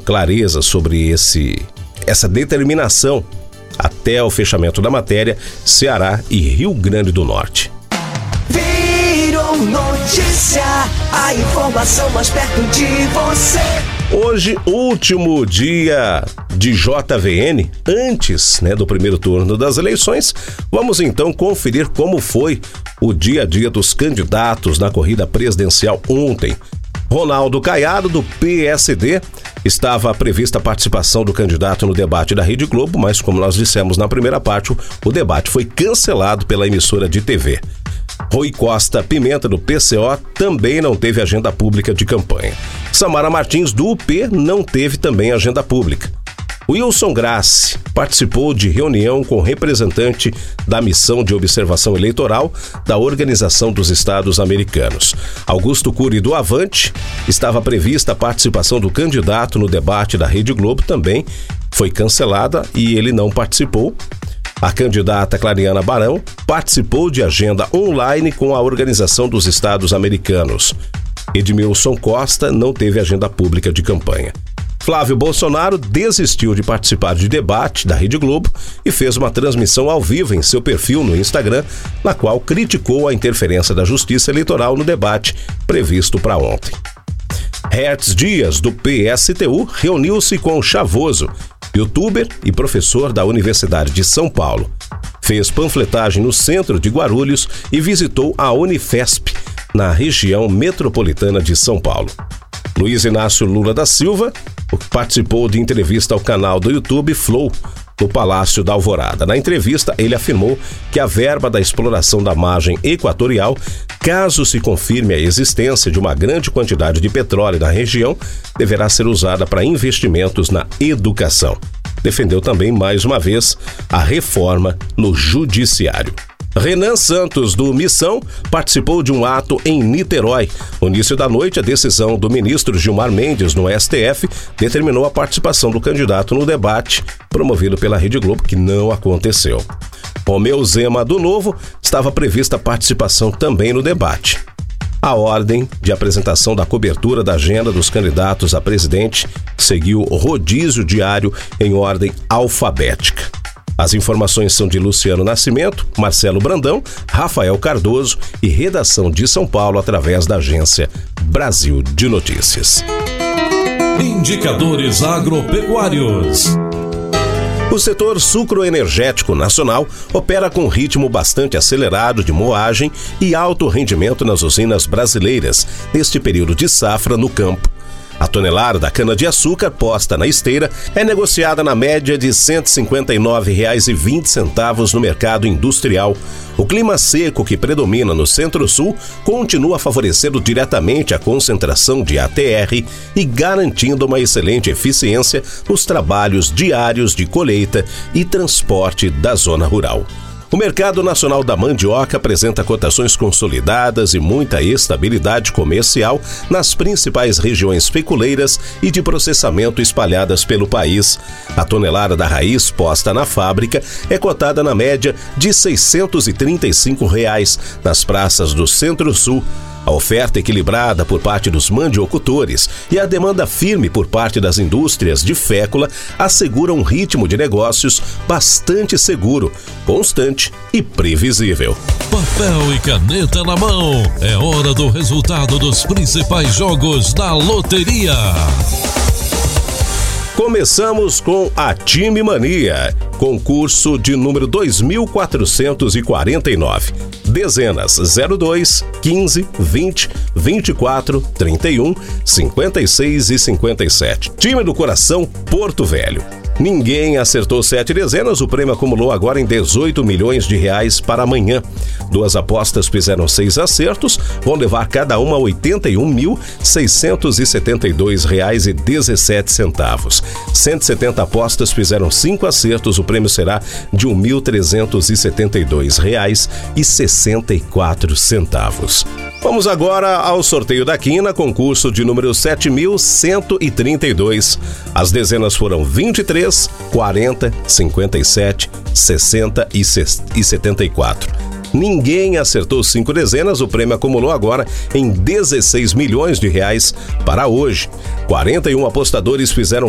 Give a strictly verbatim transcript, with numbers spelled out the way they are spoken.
clareza sobre esse, essa determinação até o fechamento da matéria, Ceará e Rio Grande do Norte. Virou notícia, a informação mais perto de você. Hoje, último dia de J V N, antes né, do primeiro turno das eleições, vamos então conferir como foi o dia a dia dos candidatos na corrida presidencial ontem. Ronaldo Caiado, do P S D, estava prevista a participação do candidato no debate da Rede Globo, mas como nós dissemos na primeira parte, o debate foi cancelado pela emissora de T V. Rui Costa Pimenta, do P C O, também não teve agenda pública de campanha. Samara Martins, do U P, não teve também agenda pública. Wilson Grassi participou de reunião com representante da missão de observação eleitoral da Organização dos Estados Americanos. Augusto Cury, do Avante, estava prevista a participação do candidato no debate da Rede Globo, também foi cancelada e ele não participou. A candidata Clariana Barão participou de agenda online com a Organização dos Estados Americanos. Edmilson Costa não teve agenda pública de campanha. Flávio Bolsonaro desistiu de participar de debate da Rede Globo e fez uma transmissão ao vivo em seu perfil no Instagram, na qual criticou a interferência da Justiça Eleitoral no debate previsto para ontem. Hertz Dias, do P S T U, reuniu-se com Chavoso, youtuber e professor da Universidade de São Paulo. Fez panfletagem no centro de Guarulhos e visitou a Unifesp, na região metropolitana de São Paulo. Luiz Inácio Lula da Silva participou de entrevista ao canal do YouTube Flow, no Palácio da Alvorada. Na entrevista, ele afirmou que a verba da exploração da margem equatorial, caso se confirme a existência de uma grande quantidade de petróleo na região, deverá ser usada para investimentos na educação. Defendeu também, mais uma vez, a reforma no judiciário. Renan Santos, do Missão, participou de um ato em Niterói. No início da noite, a decisão do ministro Gilmar Mendes, no S T F, determinou a participação do candidato no debate promovido pela Rede Globo, que não aconteceu. Romeu Zema, do Novo, estava prevista a participação também no debate. A ordem de apresentação da cobertura da agenda dos candidatos a presidente seguiu rodízio diário em ordem alfabética. As informações são de Luciano Nascimento, Marcelo Brandão, Rafael Cardoso e redação de São Paulo através da agência Brasil de Notícias. Indicadores agropecuários. O setor sucroenergético nacional opera com ritmo bastante acelerado de moagem e alto rendimento nas usinas brasileiras neste período de safra no campo. A tonelada da cana-de-açúcar posta na esteira é negociada na média de cento e cinquenta e nove reais e vinte centavos no mercado industrial. O clima seco que predomina no Centro-Sul continua favorecendo diretamente a concentração de A T R e garantindo uma excelente eficiência nos trabalhos diários de colheita e transporte da zona rural. O mercado nacional da mandioca apresenta cotações consolidadas e muita estabilidade comercial nas principais regiões peculeiras e de processamento espalhadas pelo país. A tonelada da raiz posta na fábrica é cotada na média de seiscentos e trinta e cinco reais nas praças do Centro-Sul. A oferta equilibrada por parte dos mandiocultores e a demanda firme por parte das indústrias de fécula asseguram um ritmo de negócios bastante seguro, constante e previsível. Papel e caneta na mão, é hora do resultado dos principais jogos da loteria. Começamos com a Time Mania, concurso de número dois mil quatrocentos e quarenta e nove. Dezenas zero dois, quinze, vinte, vinte e quatro, trinta e um, cinquenta e seis e cinquenta e sete. Time do Coração, Porto Velho. Ninguém acertou sete dezenas, o prêmio acumulou agora em dezoito milhões de reais para amanhã. Duas apostas fizeram seis acertos, vão levar cada uma oitenta e um mil, seiscentos e setenta e dois reais e dezessete centavos. cento e setenta apostas fizeram cinco acertos, o prêmio será de um mil trezentos e setenta e dois reais e sessenta e quatro centavos. Vamos agora ao sorteio da quina, concurso de número sete mil cento e trinta e dois. As dezenas foram vinte e três, quarenta, cinquenta e sete, sessenta e setenta e quatro. Ninguém acertou cinco dezenas, o prêmio acumulou agora em dezesseis milhões de reais para hoje. quarenta e um apostadores fizeram